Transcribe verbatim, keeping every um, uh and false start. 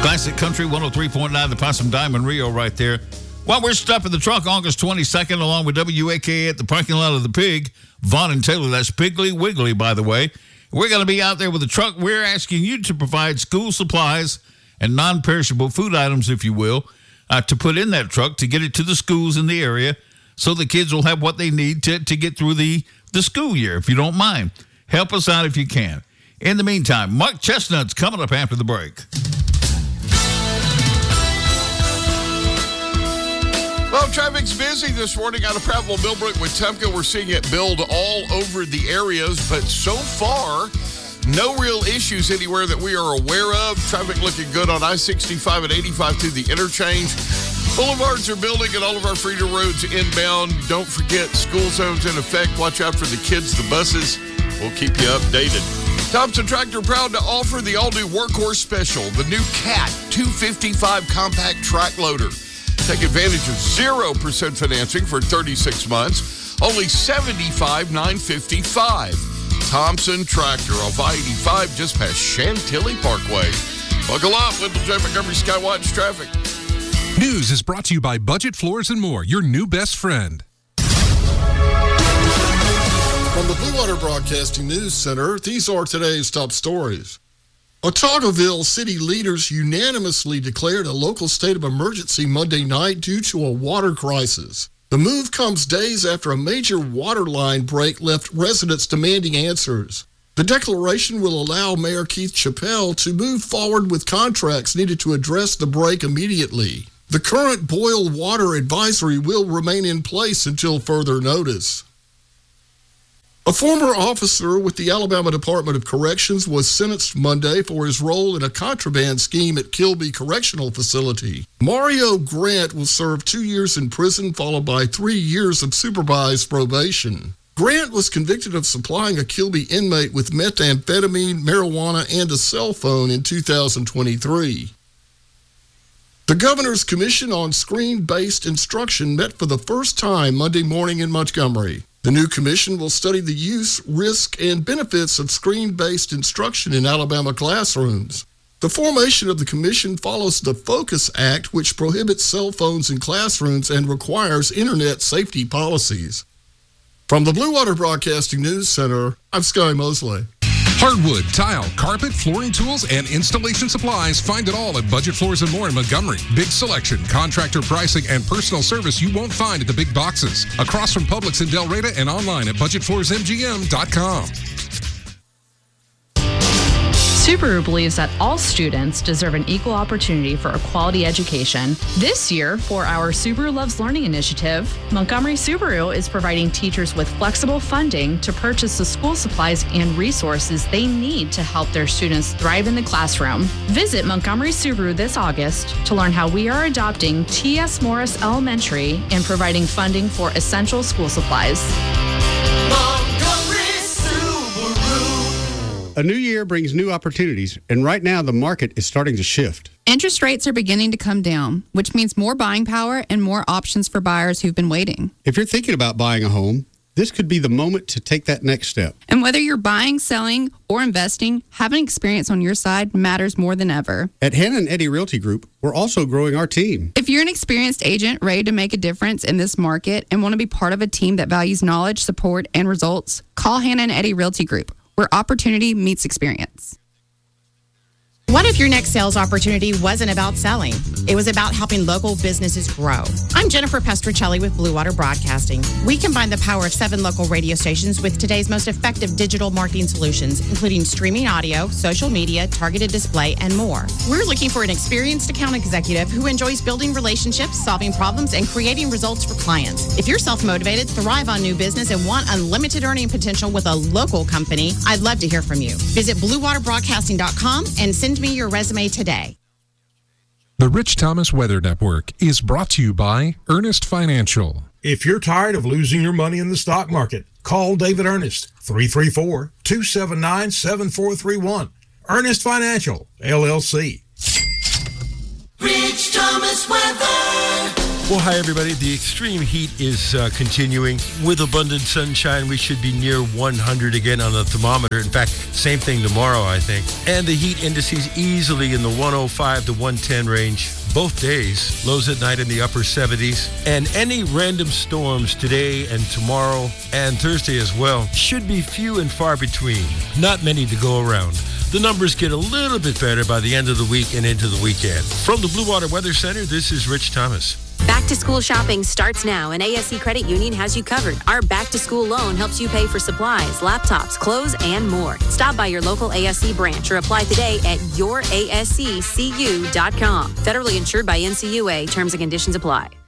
Classic Country one oh three point nine, the Possum Diamond Rio right there. While we're stuffing the trunk August twenty-second, along with W A K A at the parking lot of the Pig, Vaughn and Taylor, that's Piggly Wiggly, by the way. We're going to be out there with the truck. We're asking you to provide school supplies and non-perishable food items, if you will, uh, to put in that truck to get it to the schools in the area so the kids will have what they need to, to get through the, the school year, if you don't mind. Help us out if you can. In the meantime, Mark Chestnut's coming up after the break. Well, traffic's busy this morning out of Prattville, Millbrook, Wetumpka. We're seeing it build all over the areas, but so far, no real issues anywhere that we are aware of. Traffic looking good on I sixty-five and eighty-five through the interchange. Boulevards are building and all of our feeder roads inbound. Don't forget, school zones in effect. Watch out for the kids, the buses. We'll keep you updated. Thompson Tractor proud to offer the all-new Workhorse Special, the new Cat two fifty-five compact track loader. Take advantage of zero percent financing for thirty-six months. Only seventy-five thousand nine hundred fifty-five dollars. Thompson Tractor off I eighty-five just past Chantilly Parkway. Buckle up, Little J. Montgomery Skywatch traffic. News is brought to you by Budget Floors and More, your new best friend. From the Blue Water Broadcasting News Center, these are today's top stories. Otagoville city leaders unanimously declared a local state of emergency Monday night due to a water crisis. The move comes days after a major water line break left residents demanding answers. The declaration will allow Mayor Keith Chappelle to move forward with contracts needed to address the break immediately. The current boil water advisory will remain in place until further notice. A former officer with the Alabama Department of Corrections was sentenced Monday for his role in a contraband scheme at Kilby Correctional Facility. Mario Grant will serve two years in prison, followed by three years of supervised probation. Grant was convicted of supplying a Kilby inmate with methamphetamine, marijuana, and a cell phone in two thousand twenty-three. The Governor's Commission on Screen-Based Instruction met for the first time Monday morning in Montgomery. The new commission will study the use, risk, and benefits of screen-based instruction in Alabama classrooms. The formation of the commission follows the FOCUS Act, which prohibits cell phones in classrooms and requires internet safety policies. From the Blue Water Broadcasting News Center, I'm Sky Mosley. Hardwood, tile, carpet, flooring tools, and installation supplies. Find it all at Budget Floors and More in Montgomery. Big selection, contractor pricing, and personal service you won't find at the big boxes. Across from Publix in Del Reyta and online at budget floors m g m dot com. Subaru believes that all students deserve an equal opportunity for a quality education. This year, for our Subaru Loves Learning initiative, Montgomery Subaru is providing teachers with flexible funding to purchase the school supplies and resources they need to help their students thrive in the classroom. Visit Montgomery Subaru this August to learn how we are adopting T S Morris Elementary and providing funding for essential school supplies. A new year brings new opportunities, and right now the market is starting to shift. Interest rates are beginning to come down, which means more buying power and more options for buyers who've been waiting. If you're thinking about buying a home, this could be the moment to take that next step. And whether you're buying, selling, or investing, having experience on your side matters more than ever. At Hannah and Eddie Realty Group, we're also growing our team. If you're an experienced agent ready to make a difference in this market and want to be part of a team that values knowledge, support, and results, call Hannah and Eddie Realty Group, where opportunity meets experience. What if your next sales opportunity wasn't about selling? It was about helping local businesses grow. I'm Jennifer Pestricelli with Blue Water Broadcasting. We combine the power of seven local radio stations with today's most effective digital marketing solutions, including streaming audio, social media, targeted display, and more. We're looking for an experienced account executive who enjoys building relationships, solving problems, and creating results for clients. If you're self-motivated, thrive on new business, and want unlimited earning potential with a local company, I'd love to hear from you. Visit blue water broadcasting dot com and send me your resume today. The Rich Thomas Weather Network is brought to you by Ernest Financial. If you're tired of losing your money in the stock market, call David Ernest, three three four, two seven nine, seven four three one. Ernest Financial, L L C. Rich Thomas Weather. Well, hi, everybody. The extreme heat is uh, continuing. With abundant sunshine, we should be near one hundred again on the thermometer. In fact, same thing tomorrow, I think. And the heat indices easily in the one oh five to one ten range both days. Lows at night in the upper seventies. And any random storms today and tomorrow and Thursday as well should be few and far between. Not many to go around. The numbers get a little bit better by the end of the week and into the weekend. From the Blue Water Weather Center, this is Rich Thomas. Back to school shopping starts now, and A S C Credit Union has you covered. Our back to school loan helps you pay for supplies, laptops, clothes, and more. Stop by your local A S C branch or apply today at your A S C C U dot com. Federally insured by N C U A. Terms and conditions apply.